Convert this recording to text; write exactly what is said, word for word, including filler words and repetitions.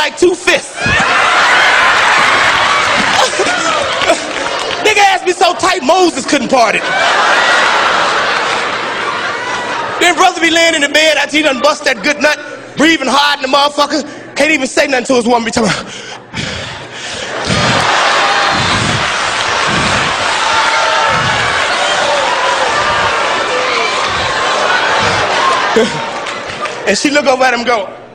like two fists. Nigga ass be so tight, Moses couldn't part it. Then brother be laying in the bed after he done bust that good nut, breathing hard in the motherfucker, can't even say nothing to his woman, be talking about. And she look over at him and go,